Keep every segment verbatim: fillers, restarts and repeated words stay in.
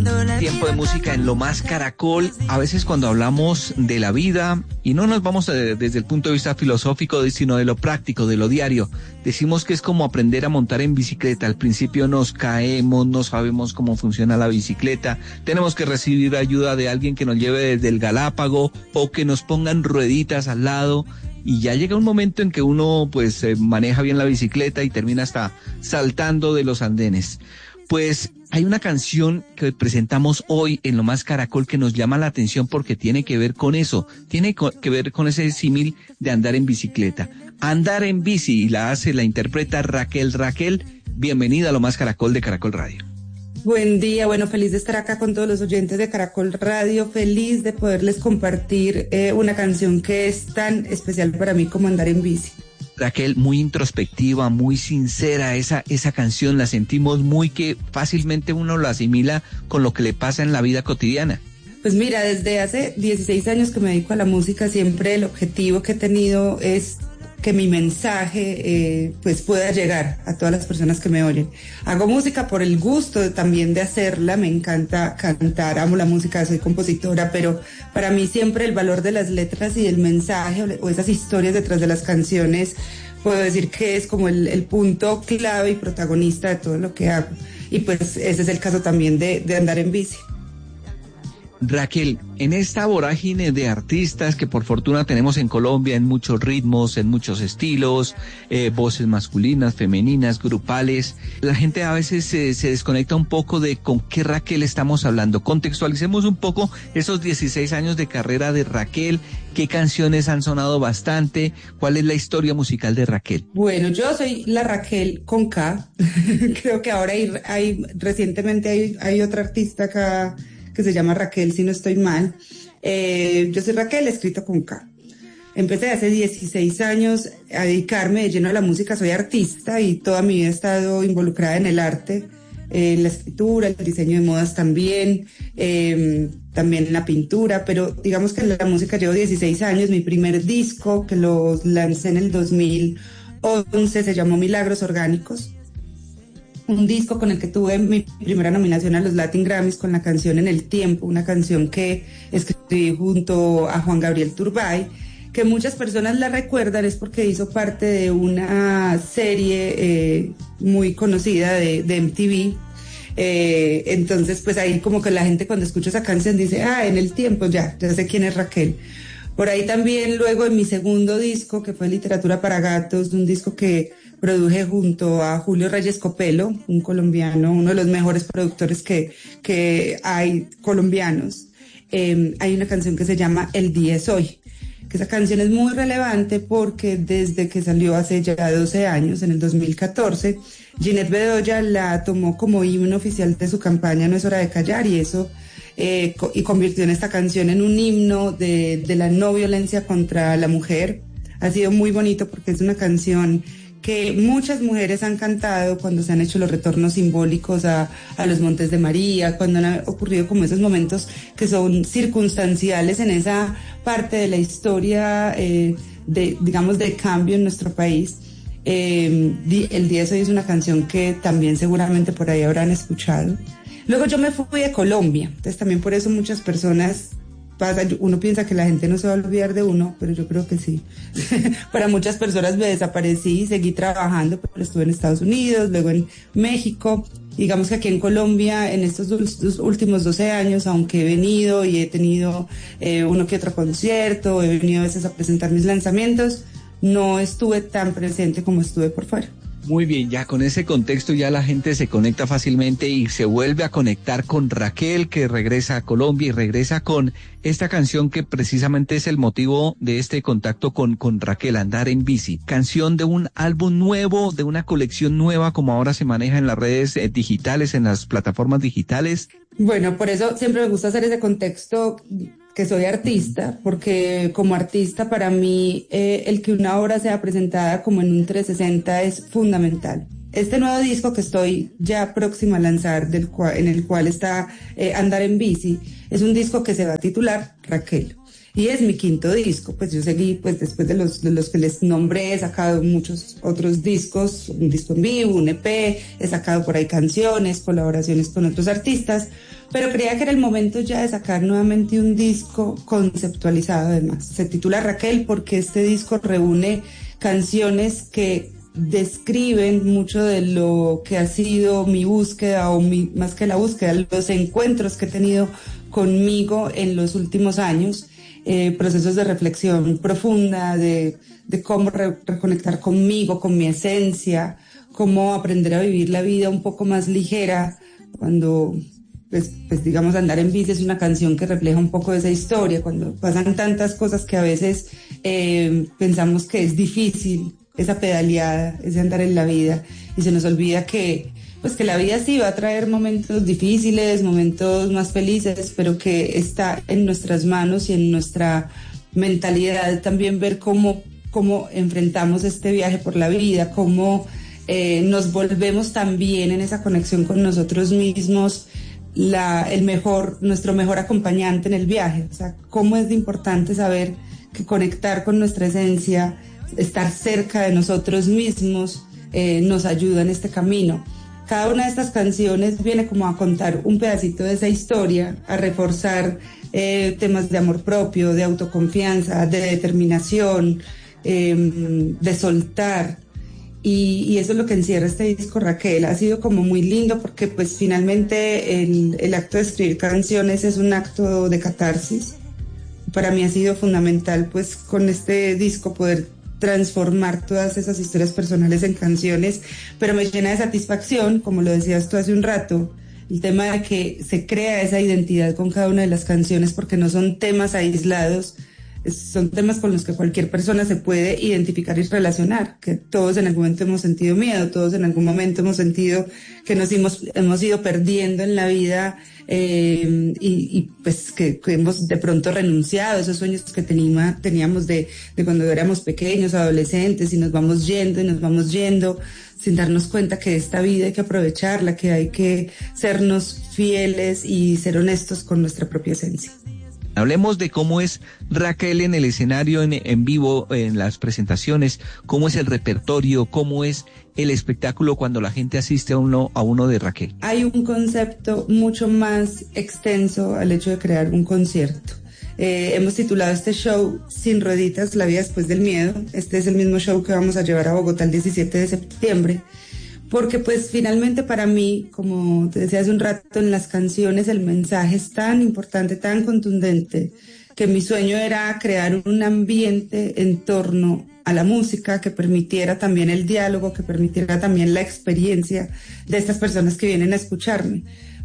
Tiempo de música en Lo Más Caracol. A veces cuando hablamos de la vida, y no nos vamos a, desde el punto de vista filosófico, sino de lo práctico, de lo diario, decimos que es como aprender a montar en bicicleta. Al principio nos caemos, no sabemos cómo funciona la bicicleta, tenemos que recibir ayuda de alguien que nos lleve desde el Galápago o que nos pongan rueditas al lado. Y ya llega un momento en que uno pues eh, maneja bien la bicicleta y termina hasta saltando de los andenes. Pues hay una canción que presentamos hoy en Lo Más Caracol que nos llama la atención porque tiene que ver con eso, tiene que ver con ese símil de andar en bicicleta. Andar en bici, y la hace, la interpreta Raquel. Raquel, bienvenida a Lo Más Caracol de Caracol Radio. Buen día, bueno, feliz de estar acá con todos los oyentes de Caracol Radio, feliz de poderles compartir eh, una canción que es tan especial para mí como andar en bici. Raquel, muy introspectiva, muy sincera, esa, esa canción la sentimos muy que fácilmente uno la asimila con lo que le pasa en la vida cotidiana. Pues mira, desde hace dieciséis años que me dedico a la música, siempre el objetivo que he tenido es que mi mensaje eh, pues pueda llegar a todas las personas que me oyen. Hago música por el gusto también de hacerla, me encanta cantar, amo la música, soy compositora, pero para mí siempre el valor de las letras y el mensaje o, o esas historias detrás de las canciones, puedo decir que es como el, el punto clave y protagonista de todo lo que hago. Y pues ese es el caso también de, de andar en bici. Raquel, en esta vorágine de artistas que por fortuna tenemos en Colombia, en muchos ritmos, en muchos estilos, eh, voces masculinas, femeninas, grupales, la gente a veces se, se desconecta un poco de con qué Raquel estamos hablando. Contextualicemos un poco esos dieciséis años de carrera de Raquel, qué canciones han sonado bastante, cuál es la historia musical de Raquel. Bueno, yo soy la Raquel con K, creo que ahora hay, hay recientemente hay, hay otra artista acá que se llama Raquel, si no estoy mal. Eh, yo soy Raquel, escrito con K. Empecé hace dieciséis años a dedicarme de lleno a la música, soy artista y toda mi vida he estado involucrada en el arte, eh, en la escritura, el diseño de modas también, eh, también en la pintura, pero digamos que en la música llevo dieciséis años. Mi primer disco, que lo lancé en el dos mil once, se llamó Milagros Orgánicos. Un disco con el que tuve mi primera nominación a los Latin Grammys con la canción En el Tiempo, una canción que escribí junto a Juan Gabriel Turbay, que muchas personas la recuerdan es porque hizo parte de una serie eh, muy conocida de, de M T V. Eh, entonces pues ahí como que la gente cuando escucha esa canción dice, ah, En el Tiempo, ya, ya sé quién es Raquel. Por ahí también luego en mi segundo disco, que fue Literatura para Gatos, un disco que produje junto a Julio Reyes Copelo, un colombiano, uno de los mejores productores que, que hay colombianos. Eh, hay una canción que se llama El Día es Hoy, que esa canción es muy relevante porque desde que salió hace ya doce años, en el dos mil catorce, Ginette Bedoya la tomó como himno oficial de su campaña No es hora de callar, y eso eh, co- y convirtió en esta canción en un himno de, de la no violencia contra la mujer. Ha sido muy bonito porque es una canción que muchas mujeres han cantado cuando se han hecho los retornos simbólicos a, a los Montes de María, cuando han ocurrido como esos momentos que son circunstanciales en esa parte de la historia, eh, de, digamos, de cambio en nuestro país. Eh, El Día de Hoy es una canción que también seguramente por ahí habrán escuchado. Luego yo me fui de Colombia, entonces también por eso muchas personas pasa, uno piensa que la gente no se va a olvidar de uno, pero yo creo que sí. Para muchas personas me desaparecí, seguí trabajando, pero estuve en Estados Unidos, luego en México. Digamos que aquí en Colombia, en estos dos últimos doce años, aunque he venido y he tenido eh, uno que otro concierto, he venido a veces a presentar mis lanzamientos, no estuve tan presente como estuve por fuera. Muy bien, ya con ese contexto ya la gente se conecta fácilmente y se vuelve a conectar con Raquel, que regresa a Colombia y regresa con esta canción que precisamente es el motivo de este contacto con, con Raquel, Andar en Bici. Canción de un álbum nuevo, de una colección nueva, como ahora se maneja en las redes eh, digitales, en las plataformas digitales. Bueno, por eso siempre me gusta hacer ese contexto, que soy artista, porque como artista para mí eh, el que una obra sea presentada como en un trescientos sesenta es fundamental. Este nuevo disco que estoy ya próxima a lanzar, del cual, en el cual está eh, Andar en Bici, es un disco que se va a titular Raquel. y es mi quinto disco. Pues yo seguí, pues después de los, de los que les nombré, he sacado muchos otros discos, un disco en vivo, un E P, he sacado por ahí canciones, colaboraciones con otros artistas, pero creía que era el momento ya de sacar nuevamente un disco conceptualizado además. Se titula Raquel porque este disco reúne canciones que describen mucho de lo que ha sido mi búsqueda, o mi, más que la búsqueda, los encuentros que he tenido conmigo en los últimos años, eh, procesos de reflexión profunda, de, de cómo re- reconectar conmigo, con mi esencia, cómo aprender a vivir la vida un poco más ligera. Cuando, pues, pues digamos, Andar en bici es una canción que refleja un poco esa historia, cuando pasan tantas cosas que a veces eh, pensamos que es difícil, esa pedaleada, ese andar en la vida, y se nos olvida que, pues que la vida sí va a traer momentos difíciles, momentos más felices, pero que está en nuestras manos y en nuestra mentalidad también ver cómo, cómo enfrentamos este viaje por la vida, cómo eh, nos volvemos también en esa conexión con nosotros mismos, la, el mejor, nuestro mejor acompañante en el viaje. O sea, cómo es de importante saber que conectar con nuestra esencia, estar cerca de nosotros mismos, eh, nos ayuda en este camino. Cada una de estas canciones viene como a contar un pedacito de esa historia, a reforzar eh, temas de amor propio, de autoconfianza, de determinación, eh, de soltar. Y, y eso es lo que encierra este disco, Raquel. Ha sido como muy lindo porque pues finalmente el, el acto de escribir canciones es un acto de catarsis. Para mí ha sido fundamental pues con este disco poder transformar todas esas historias personales en canciones, pero me llena de satisfacción, como lo decías tú hace un rato, el tema de que se crea esa identidad con cada una de las canciones, porque no son temas aislados, son temas con los que cualquier persona se puede identificar y relacionar, que todos en algún momento hemos sentido miedo, todos en algún momento hemos sentido que nos hemos, hemos ido perdiendo en la vida, eh, y, y pues que, que hemos de pronto renunciado a esos sueños que tenima, teníamos de, de cuando éramos pequeños, adolescentes, y nos vamos yendo y nos vamos yendo sin darnos cuenta que esta vida hay que aprovecharla, que hay que sernos fieles y ser honestos con nuestra propia esencia. Hablemos de cómo es Raquel en el escenario, en, en vivo, en las presentaciones, cómo es el repertorio, cómo es el espectáculo cuando la gente asiste a uno, a uno de Raquel. Hay un concepto mucho más extenso al hecho de crear un concierto. Eh, hemos titulado este show Sin Rueditas, la vida después del miedo. Este es el mismo show que vamos a llevar a Bogotá el diecisiete de septiembre. Porque pues finalmente para mí, como te decía hace un rato, en las canciones el mensaje es tan importante, tan contundente, que mi sueño era crear un ambiente en torno a la música que permitiera también el diálogo, que permitiera también la experiencia de estas personas que vienen a escucharme.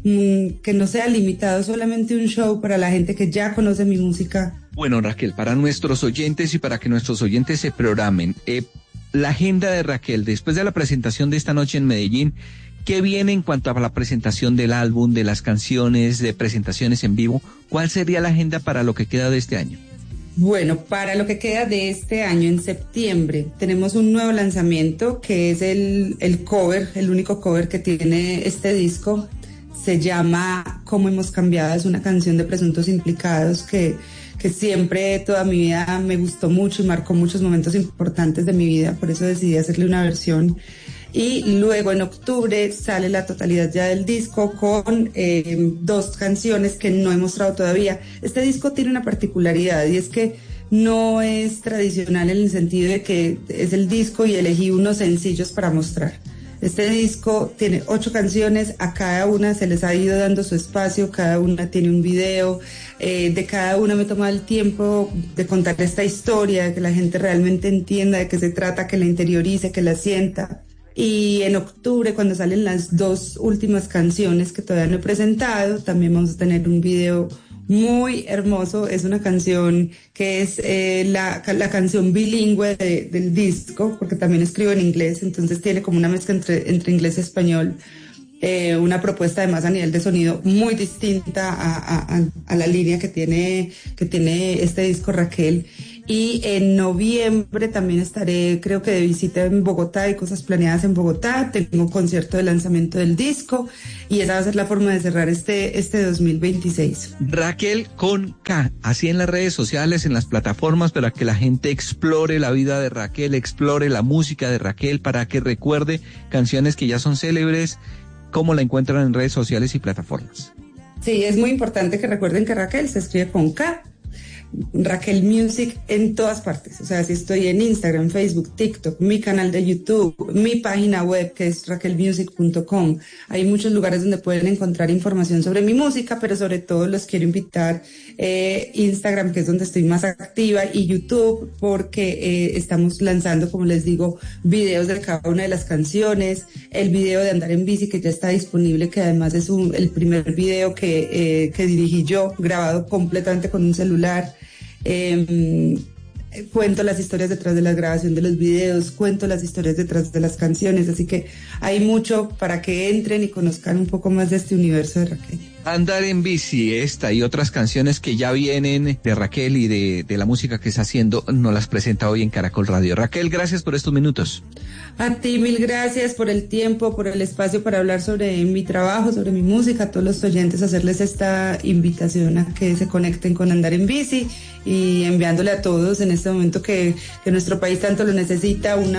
Que no sea limitado solamente un show para la gente que ya conoce mi música. Bueno, Raquel, para nuestros oyentes y para que nuestros oyentes se programen, eh, la agenda de Raquel, después de la presentación de esta noche en Medellín, ¿qué viene en cuanto a la presentación del álbum, de las canciones, de presentaciones en vivo? ¿Cuál sería la agenda para lo que queda de este año? Bueno, para lo que queda de este año, en septiembre, tenemos un nuevo lanzamiento que es el, el cover, el único cover que tiene este disco. Se llama Cómo hemos cambiado, es una canción de Presuntos Implicados que, que siempre, toda mi vida me gustó mucho y marcó muchos momentos importantes de mi vida, por eso decidí hacerle una versión. Y luego en octubre sale la totalidad ya del disco con eh, dos canciones que no he mostrado todavía. Este disco tiene una particularidad y es que no es tradicional en el sentido de que es el disco y elegí unos sencillos para mostrar. Este disco tiene ocho canciones, a cada una se les ha ido dando su espacio, cada una tiene un video, eh, de cada una me he tomado el tiempo de contar esta historia, de que la gente realmente entienda de qué se trata, que la interiorice, que la sienta. Y en octubre, cuando salen las dos últimas canciones que todavía no he presentado, también vamos a tener un video muy hermoso. Es una canción que es eh, la, la canción bilingüe de, del disco, porque también escribo en inglés, entonces tiene como una mezcla entre, entre inglés y español. Eh, una propuesta además a nivel de sonido muy distinta a, a, a, a la línea que tiene, que tiene este disco Raquel. Y en noviembre también estaré, creo que de visita en Bogotá, hay cosas planeadas en Bogotá, tengo un concierto de lanzamiento del disco y esa va a ser la forma de cerrar este, este dos mil veintiséis. Raquel con K, así en las redes sociales, en las plataformas, para que la gente explore la vida de Raquel, explore la música de Raquel, para que recuerde canciones que ya son célebres. ¿Cómo la encuentran en redes sociales y plataformas? Sí, es muy importante que recuerden que Raquel se escribe con K. Raquel Music en todas partes, o sea, si estoy en Instagram, Facebook, TikTok, mi canal de YouTube, mi página web que es raquel music punto com, hay muchos lugares donde pueden encontrar información sobre mi música, pero sobre todo los quiero invitar eh, Instagram, que es donde estoy más activa, y YouTube, porque eh, estamos lanzando, como les digo, videos de cada una de las canciones, el video de Andar en Bici que ya está disponible, que además es un, el primer video que, eh, que dirigí yo, grabado completamente con un celular. Eh, cuento las historias detrás de la grabación de los videos, cuento las historias detrás de las canciones, así que hay mucho para que entren y conozcan un poco más de este universo de Raquel. Andar en Bici, esta y otras canciones que ya vienen de Raquel y de, de la música que está haciendo, nos las presenta hoy en Caracol Radio. Raquel, gracias por estos minutos. A ti mil gracias por el tiempo, por el espacio para hablar sobre mi trabajo, sobre mi música, a todos los oyentes hacerles esta invitación a que se conecten con Andar en Bici y enviándole a todos en este momento que, que nuestro país tanto lo necesita una